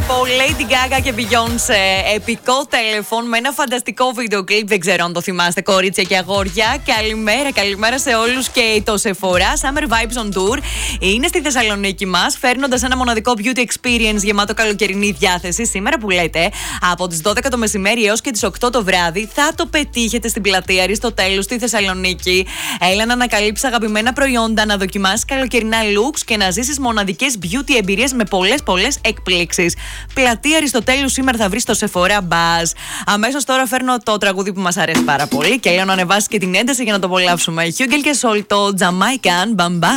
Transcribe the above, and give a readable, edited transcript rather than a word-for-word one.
από Lady Gaga και Beyoncé. Επικό τέλεφων με ένα φανταστικό βίντεο κλιπ. Δεν ξέρω αν το θυμάστε, κορίτσια και αγόρια. Καλημέρα σε όλους. Και το Sephora Summer Vibes on Tour είναι στη Θεσσαλονίκη μας, φέρνοντας ένα μοναδικό beauty experience γεμάτο καλοκαιρινή διάθεση. Σήμερα που λέτε, από τις 12 το μεσημέρι έως και τις 8 το βράδυ, θα το πετύχετε στην πλατεία Αριστοτέλους στη Θεσσαλονίκη. Έλα να ανακαλύψεις αγαπημένα προϊόντα, να δοκιμάσεις καλοκαιρινά looks και να ζήσεις μοναδικές beauty εμπειρίες με πολλές εκπλήξεις. Πλατεία Αριστοτέλους σήμερα θα βρεις το Sephora Buzz. Αμέσως τώρα φέρνω το τραγούδι που μας αρέσει πάρα πολύ και λέω να ανεβάσεις και την ένταση για να το απολαύσουμε. Hugel και Soul, το Jamaican Bam Bam.